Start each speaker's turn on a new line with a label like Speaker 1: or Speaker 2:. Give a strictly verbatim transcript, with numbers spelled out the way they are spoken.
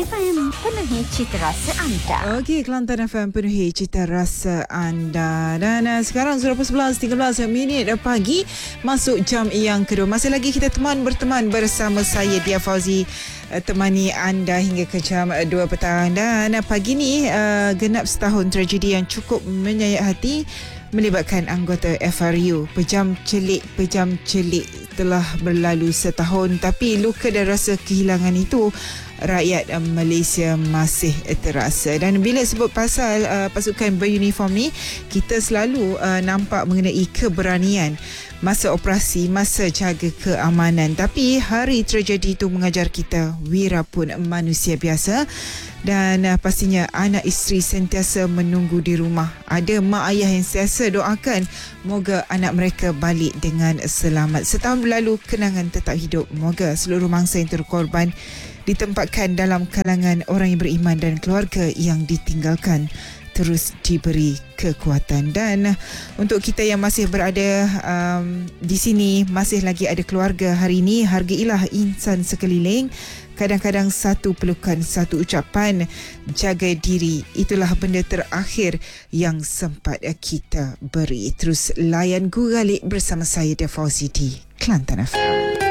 Speaker 1: F M, penuhi cita rasa anda.
Speaker 2: Okey, Kelantan F M penuhi cita rasa anda. Dan uh, sekarang sudah pukul sebelas tiga belas minit pagi, masuk jam yang kedua. Masih lagi kita teman berteman bersama saya, Dia Fauzi, uh, temani anda hingga ke jam dua petang. Dan uh, pagi ni uh, genap setahun tragedi yang cukup menyayat hati melibatkan anggota F R U. Pejam celik, pejam celik telah berlalu setahun, tapi luka dan rasa kehilangan itu rakyat uh, Malaysia masih terasa. Dan bila sebut pasal uh, pasukan beruniform ni, kita selalu uh, nampak mengenai keberanian masa operasi, masa jaga keamanan. Tapi hari tragedi itu mengajar kita wira pun manusia biasa. Dan uh, pastinya anak isteri sentiasa menunggu di rumah. Ada mak ayah yang sentiasa doakan moga anak mereka balik dengan selamat. Setahun berlalu, kenangan tetap hidup. Moga seluruh mangsa yang terkorban ditempatkan dalam kalangan orang yang beriman dan keluarga yang ditinggalkan terus diberi kekuatan. Dan untuk kita yang masih berada um, di sini, masih lagi ada keluarga hari ini, hargailah insan sekeliling. Kadang-kadang satu pelukan, satu ucapan, jaga diri, itulah benda terakhir yang sempat kita beri. Terus layan Guralik bersama saya, Dia Fauzi, di Kelantan F M.